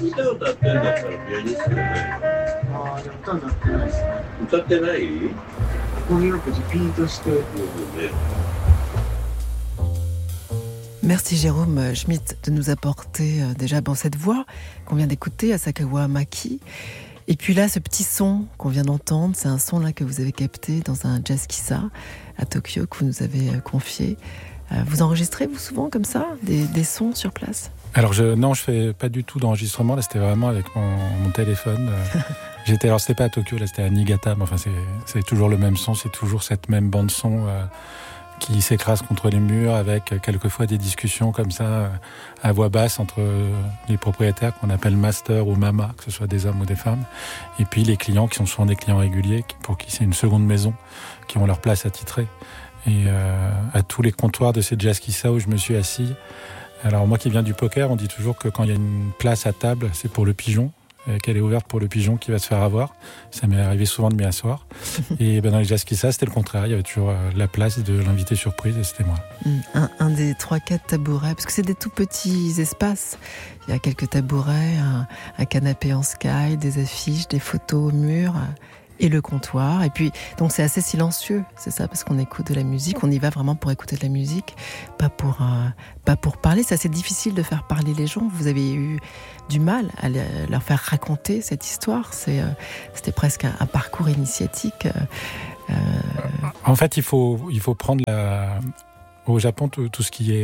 歌を歌ってんだったらピアニストじゃない。 ああ、でも歌になってないですね。 歌ってない？ ここによくリピートして。 Merci Jérôme Schmitt de nous apporter déjà cette voix qu'on vient d'écouter, Asakawa Maki. Et puis là, ce petit son qu'on vient d'entendre, c'est un son là que vous avez capté dans un jazz kissa à Tokyo que vous nous avez confié. Vous enregistrez, vous, souvent comme ça, des sons sur place? Alors non, je fais pas du tout d'enregistrement. Là, c'était vraiment avec mon téléphone. Alors c'était pas à Tokyo, là, c'était à Niigata. Mais enfin, c'est toujours le même son, c'est toujours cette même bande son qui s'écrase contre les murs, avec quelquefois des discussions comme ça à voix basse entre les propriétaires qu'on appelle master ou mama, que ce soit des hommes ou des femmes, et puis les clients qui sont souvent des clients réguliers, pour qui c'est une seconde maison, qui ont leur place attitrée. Et à tous les comptoirs de ces jazz kissa où je me suis assis. Alors moi qui viens du poker, on dit toujours que quand il y a une place à table, c'est pour le pigeon, qu'elle est ouverte pour le pigeon qui va se faire avoir. Ça m'est arrivé souvent de m'y asseoir. Et dans les jazz kissa, c'était le contraire. Il y avait toujours la place de l'invité surprise et c'était moi. Un des 3-4 tabourets, parce que c'est des tout petits espaces. Il y a quelques tabourets, un canapé en sky, des affiches, des photos au mur et le comptoir. Et puis, donc c'est assez silencieux, c'est ça, parce qu'on écoute de la musique. On y va vraiment pour écouter de la musique, pas pour parler. C'est assez difficile de faire parler les gens. Vous avez eu du mal à leur faire raconter cette histoire. C'était presque un parcours initiatique. En fait, il faut prendre au Japon tout ce qui est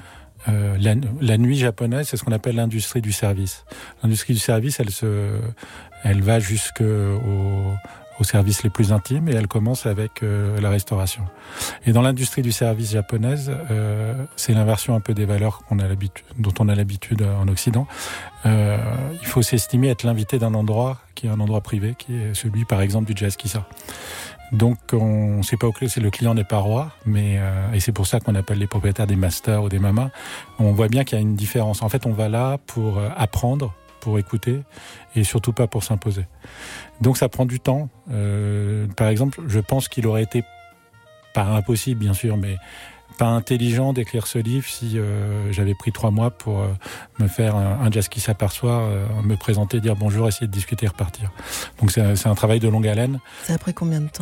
la nuit japonaise, c'est ce qu'on appelle l'industrie du service. L'industrie du service, elle va jusqu'aux services les plus intimes et elle commence avec la restauration. Et dans l'industrie du service japonaise, c'est l'inversion un peu des valeurs dont on a l'habitude en Occident. Il faut s'estimer être l'invité d'un endroit qui est un endroit privé, qui est celui par exemple du jazz kissa. Donc on sait pas c'est le client n'est pas roi, et c'est pour ça qu'on appelle les propriétaires des masters ou des mamas. On voit bien qu'il y a une différence. En fait, on va là pour apprendre, pour écouter, et surtout pas pour s'imposer. Donc ça prend du temps. Par exemple, je pense qu'il aurait été, pas impossible bien sûr, mais pas intelligent d'écrire ce livre si j'avais pris 3 mois pour me faire un jazz kissa par soir, me présenter, dire bonjour, essayer de discuter et repartir. Donc c'est un travail de longue haleine. Ça a pris combien de temps ?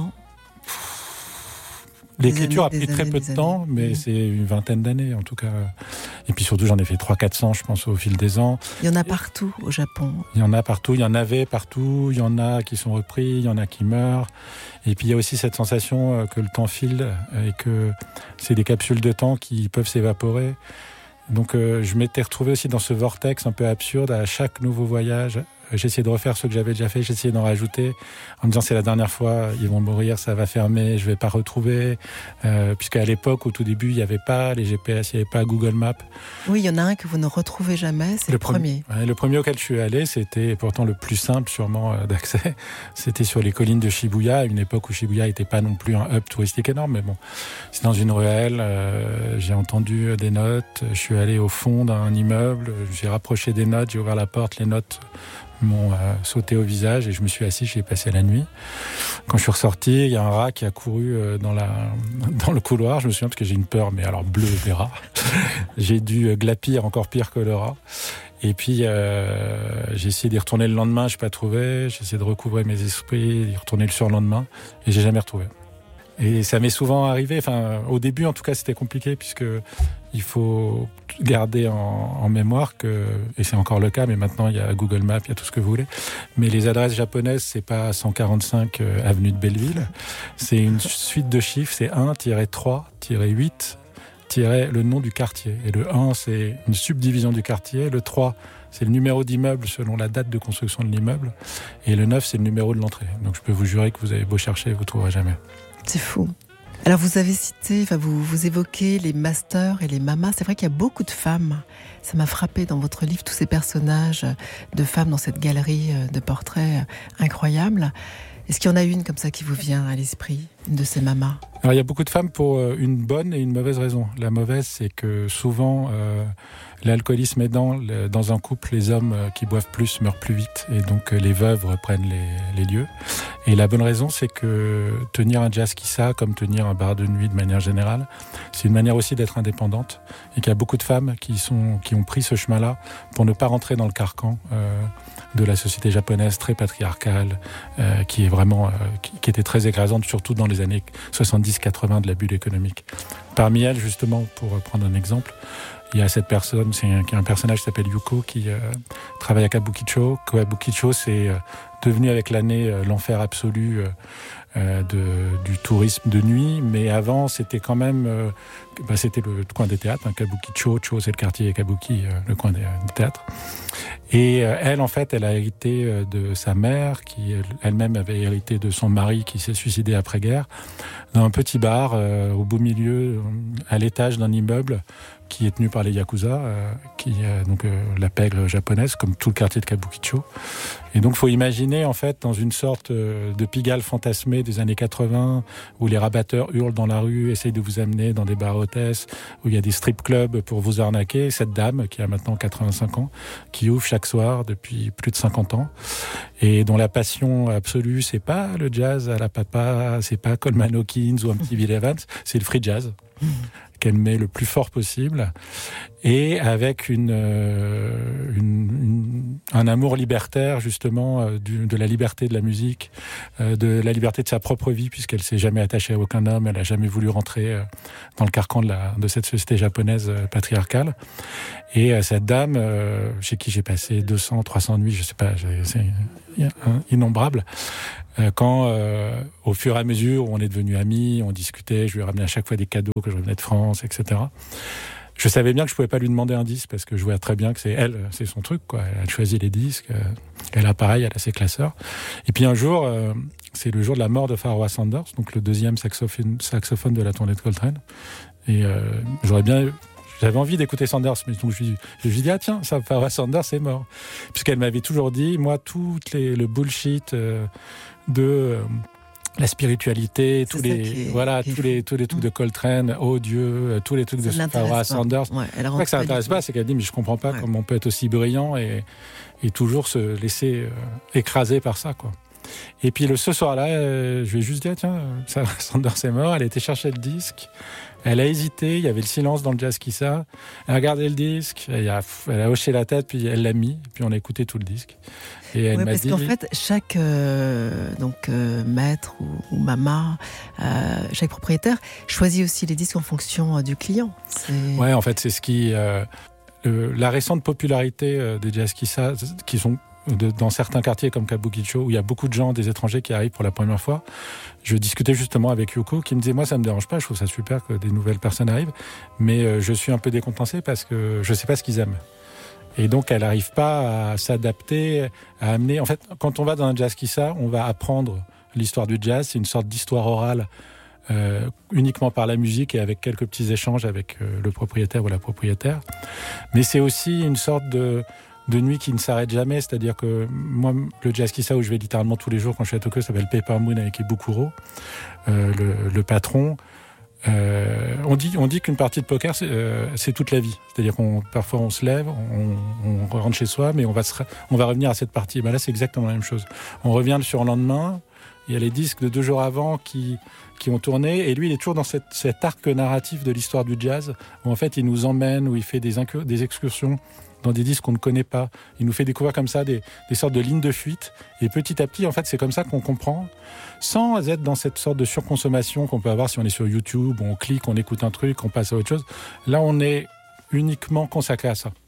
L'écriture a pris très peu de temps, mais c'est une vingtaine d'années en tout cas. Et puis surtout, j'en ai fait 300-400, je pense, au fil des ans. Il y en a partout au Japon. Il y en a partout, il y en avait partout, il y en a qui sont repris, il y en a qui meurent. Et puis il y a aussi cette sensation que le temps file et que c'est des capsules de temps qui peuvent s'évaporer. Donc je m'étais retrouvé aussi dans ce vortex un peu absurde à chaque nouveau voyage. J'essayais de refaire ce que j'avais déjà fait, j'essayais d'en rajouter en me disant c'est la dernière fois, ils vont mourir, ça va fermer, je vais pas retrouver. Puisqu'à l'époque, au tout début, il n'y avait pas les GPS, il n'y avait pas Google Maps. Oui, il y en a un que vous ne retrouvez jamais, c'est le premier. Le premier auquel je suis allé, c'était pourtant le plus simple sûrement d'accès. C'était sur les collines de Shibuya, à une époque où Shibuya n'était pas non plus un hub touristique énorme, mais bon, c'est dans une ruelle, j'ai entendu des notes, je suis allé au fond d'un immeuble, j'ai rapproché des notes, j'ai ouvert la porte, les notes m'ont sauté au visage et je me suis assis, j'y ai passé la nuit. Quand je suis ressorti, il y a un rat qui a couru dans le couloir, je me souviens parce que j'ai une peur, mais alors bleue des rats. J'ai dû glapir encore pire que le rat. Et puis j'ai essayé d'y retourner le lendemain, je n'ai pas trouvé, j'ai essayé de recouvrer mes esprits, d'y retourner le surlendemain et j'ai jamais retrouvé. Et ça m'est souvent arrivé, enfin au début en tout cas c'était compliqué puisque il faut garder en mémoire que, et c'est encore le cas, mais maintenant il y a Google Maps, il y a tout ce que vous voulez, mais les adresses japonaises c'est pas 145 avenue de Belleville, c'est une suite de chiffres, c'est 1-3-8 le nom du quartier, et le 1 c'est une subdivision du quartier, le 3 c'est le numéro d'immeuble selon la date de construction de l'immeuble, et le 9 c'est le numéro de l'entrée. Donc je peux vous jurer que vous avez beau chercher, vous ne trouverez jamais. C'est fou. Alors vous avez cité, vous évoquez les masters et les mamas. C'est vrai qu'il y a beaucoup de femmes. Ça m'a frappé dans votre livre, tous ces personnages de femmes dans cette galerie de portraits incroyables. Est-ce qu'il y en a une comme ça qui vous vient à l'esprit ? une de ces mamas? Alors, il y a beaucoup de femmes pour une bonne et une mauvaise raison. La mauvaise, c'est que souvent, l'alcoolisme aidant, dans un couple, les hommes qui boivent plus meurent plus vite. Et donc, les veuves reprennent les lieux. Et la bonne raison, c'est que tenir un jazz kissa, comme tenir un bar de nuit de manière générale, c'est une manière aussi d'être indépendante. Et qu'il y a beaucoup de femmes qui ont pris ce chemin-là pour ne pas rentrer dans le carcan de la société japonaise très patriarcale, qui est vraiment, qui était très écrasante, surtout dans les années 70-80 de la bulle économique. Parmi elles, justement, pour prendre un exemple, il y a cette personne, c'est un personnage qui s'appelle Yuko, qui travaille à Kabukicho. Kabukicho, c'est devenu avec l'année l'enfer absolu du tourisme de nuit, mais avant c'était quand même c'était le coin des théâtres, Kabukicho, c'est le quartier Kabuki, le coin des théâtres. Et elle, en fait, elle a hérité de sa mère, qui elle-même avait hérité de son mari qui s'est suicidé après-guerre, dans un petit bar au beau milieu, à l'étage d'un immeuble qui est tenu par les Yakuza, donc la pègre japonaise, comme tout le quartier de Kabukicho. Et donc, faut imaginer, en fait, dans une sorte de Pigalle fantasmée des années 80, où les rabatteurs hurlent dans la rue, essayent de vous amener dans des bars hôtesses, où il y a des strip clubs pour vous arnaquer. Cette dame, qui a maintenant 85 ans, qui ouvre chaque soir depuis plus de 50 ans, et dont la passion absolue, c'est pas le jazz à la papa, c'est pas Coleman Hawkins ou un petit Bill Evans, c'est le free jazz. Qu'elle met le plus fort possible, et avec un amour libertaire, justement, de la liberté de la musique, de la liberté de sa propre vie, puisqu'elle s'est jamais attachée à aucun homme, elle a jamais voulu rentrer dans le carcan de cette société japonaise patriarcale. Et cette dame, chez qui j'ai passé 200, 300 nuits, je sais pas, c'est innombrable. Quand, au fur et à mesure où on est devenus amis, on discutait, je lui ramenais à chaque fois des cadeaux que je revenais de France, etc. Je savais bien que je pouvais pas lui demander un disque parce que je voyais très bien que c'est son truc, quoi. Elle choisit les disques, elle a pareil, elle a ses classeurs. Et puis un jour, c'est le jour de la mort de Pharoah Sanders, donc le deuxième saxophone de la tournée de Coltrane. Et j'avais envie d'écouter Sanders, mais donc je lui dis tiens, ça, Pharoah Sanders est mort, puisqu'elle m'avait toujours dit, moi, le bullshit de la spiritualité, tous les trucs de Coltrane, oh Dieu, tous les trucs de Pharoah Sanders. Ouais, c'est pas que ça n'intéresse pas, c'est qu'elle dit mais je comprends pas comment on peut être aussi brillant et toujours se laisser écraser par ça, quoi. Et puis ce soir-là, je lui ai juste dit tiens, Sanders est mort. Elle a été chercher le disque. Elle a hésité, il y avait le silence dans le jazz kissa. Elle a regardé le disque, elle a hoché la tête, puis elle l'a mis, puis on a écouté tout le disque. Et elle m'a dit... Parce qu'en fait, chaque maître ou mama, chaque propriétaire choisit aussi les disques en fonction du client. Ouais, en fait, c'est ce qui... la récente popularité des jazz kissa, qui sont dans certains quartiers comme Kabukicho, où il y a beaucoup de gens, des étrangers qui arrivent pour la première fois. Je discutais justement avec Yuko, qui me disait, moi ça me dérange pas, je trouve ça super que des nouvelles personnes arrivent, mais je suis un peu décontenancé parce que je sais pas ce qu'ils aiment. Et donc elle n'arrive pas à s'adapter, à amener... En fait, quand on va dans un jazz kissa, on va apprendre l'histoire du jazz, c'est une sorte d'histoire orale, uniquement par la musique et avec quelques petits échanges avec le propriétaire ou la propriétaire. Mais c'est aussi une sorte de nuit qui ne s'arrête jamais, c'est-à-dire que moi, le jazz kissa où je vais littéralement tous les jours quand je suis à Tokyo, ça s'appelle Paper Moon avec Ibukuro, le patron. On dit qu'une partie de poker c'est toute la vie, c'est-à-dire parfois on se lève, on rentre chez soi, mais on va revenir à cette partie. Ben là c'est exactement la même chose. On revient le surlendemain, il y a les disques de 2 jours avant qui ont tourné, et lui il est toujours dans cet arc narratif de l'histoire du jazz où en fait il nous emmène, où il fait des excursions dans des disques qu'on ne connaît pas. Il nous fait découvrir comme ça des sortes de lignes de fuite. Et petit à petit, en fait, c'est comme ça qu'on comprend, sans être dans cette sorte de surconsommation qu'on peut avoir si on est sur YouTube, on clique, on écoute un truc, on passe à autre chose. Là, on est uniquement consacré à ça.